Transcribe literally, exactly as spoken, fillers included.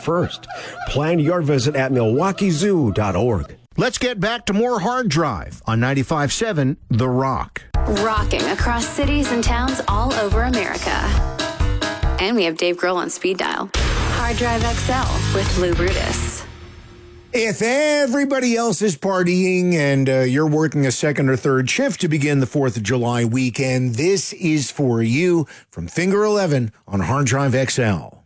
first. Plan your visit at milwaukee zoo dot org. Let's get back to more Hard Drive on ninety-five point seven The Rock. Rocking across cities and towns all over America. And we have Dave Grohl on speed dial. Hard Drive X L with Lou Brutus. If everybody else is partying and uh, you're working a second or third shift to begin the fourth of July weekend, this is for you from Finger eleven on Hard Drive X L.